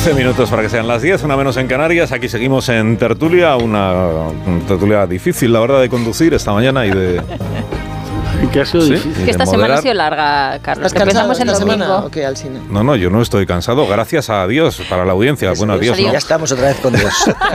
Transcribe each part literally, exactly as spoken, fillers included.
once minutos para que sean las diez, una menos en Canarias. Aquí seguimos en tertulia, una tertulia difícil, la verdad, de conducir esta mañana y de... ¿Qué ha sido ¿Sí? difícil? Que esta semana ha sido larga, Carlos. ¿Estás cansado Empezamos el esta domingo. semana o qué, al cine? No, no, yo no estoy cansado, gracias a Dios, para la audiencia. Eso, Bueno, eso, adiós, ¿no? Ya estamos otra vez con Dios.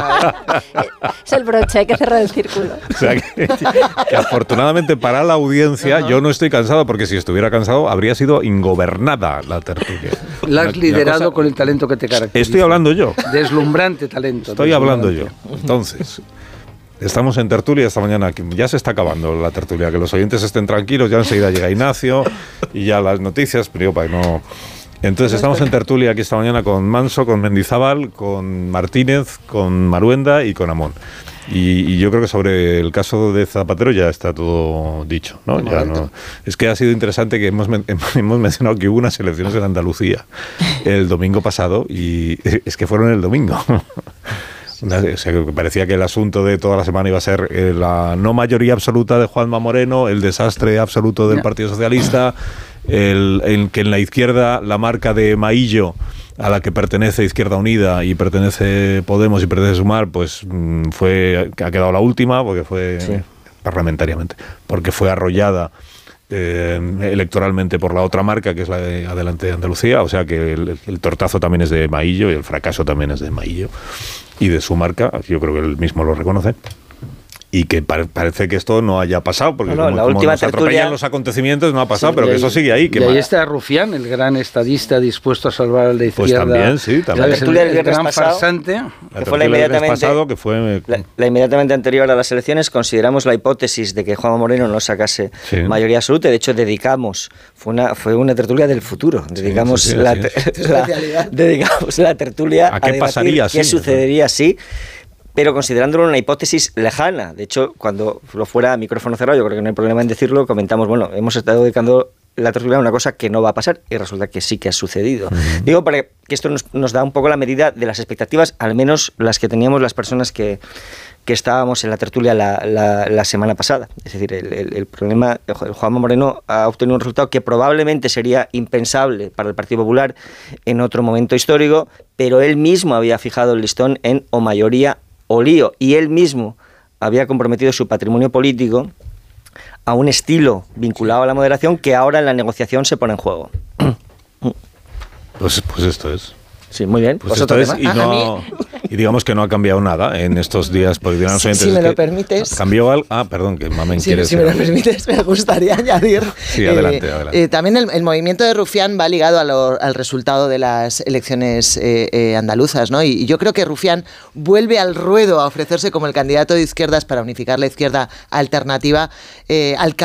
Es el broche, hay que cerrar el círculo. O sea, que, que afortunadamente para la audiencia Ajá. yo no estoy cansado, porque si estuviera cansado habría sido ingobernada la tertulia. La has Una- liderado una cosa- con el talento que te caracteriza. Estoy hablando yo. Deslumbrante talento. Estoy hablando yo. deslumbrante. Entonces, estamos en tertulia esta mañana. Que ya se está acabando la tertulia. Que los oyentes estén tranquilos. Ya enseguida llega Ignacio y ya las noticias. Pero yo, para que no... Entonces, estamos en tertulia aquí esta mañana con Manso, con Mendizábal, con Martínez, con Maruenda y con Amón. Y, y yo creo que sobre el caso de Zapatero ya está todo dicho, ¿no? Ya no. Es que ha sido interesante que hemos, men- hemos mencionado que hubo unas elecciones en Andalucía el domingo pasado y es que fueron el domingo. Una- o sea, que parecía que el asunto de toda la semana iba a ser eh, la no mayoría absoluta de Juanma Moreno, el desastre absoluto del Ya. Partido Socialista, el, el que en la izquierda la marca de Maillo, a la que pertenece Izquierda Unida y pertenece Podemos y pertenece Sumar, pues mm, fue ha quedado la última porque fue Sí. parlamentariamente, porque fue arrollada eh, electoralmente por la otra marca, que es la de Adelante de Andalucía. O sea que el, el tortazo también es de Maillo y el fracaso también es de Maillo y de su marca. Yo creo que él mismo lo reconoce. Y que pare- parece que esto no haya pasado, porque No, no, como, la como última nos atropellan tertulia... los acontecimientos, no ha pasado, Sí, pero y que ahí- eso sigue ahí. Que y ahí ma- está Rufián, el gran estadista dispuesto a salvar a la Pues izquierda. también, sí, también. ¿Sabes? La tertulia El, del el viernes gran pasado, farsante. la que fue la tertulia del mes inmediatamente- pasado, que fue... La, la inmediatamente anterior a las elecciones consideramos la hipótesis de que Juanma Moreno no sacase Sí. mayoría absoluta. De hecho, dedicamos, fue una, fue una tertulia del futuro. Dedicamos, sí, sí, la, así te- es. la- Especialidad. dedicamos la tertulia ¿A a, qué debatir pasaría qué así? sucedería si... pero considerándolo una hipótesis lejana. De hecho, cuando lo fuera a micrófono cerrado, yo creo que no hay problema en decirlo, comentamos, bueno, hemos estado dedicando la tertulia a una cosa que no va a pasar y resulta que sí que ha sucedido. Uh-huh. Digo, para que esto nos, nos da un poco la medida de las expectativas, al menos las que teníamos las personas que, que estábamos en la tertulia la, la, la semana pasada. Es decir, el, el, el problema, el Juanma Moreno ha obtenido un resultado que probablemente sería impensable para el Partido Popular en otro momento histórico, pero él mismo había fijado el listón en o mayoría o lío, y él mismo había comprometido su patrimonio político a un estilo vinculado a la moderación que ahora en la negociación se pone en juego. Pues, pues esto es. Sí, muy bien. Pues esto es, y, no, y digamos que no ha cambiado nada en estos días, porque dirán los oyentes, si me es lo que permites. ¿Cambió algo? Ah, perdón, que Mamen Sí, quiere si decir me lo algo. permites, me gustaría añadir. Sí, adelante, eh, adelante. eh, también el, el movimiento de Rufián va ligado a lo, al resultado de las elecciones eh, eh, andaluzas, ¿no? Y, y yo creo que Rufián vuelve al ruedo a ofrecerse como el candidato de izquierdas para unificar la izquierda alternativa eh, al